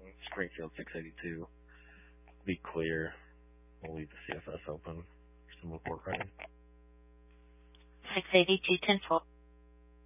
Springfield 682. Be clear. We'll leave the CFS open for some report writing. 682, 10-4.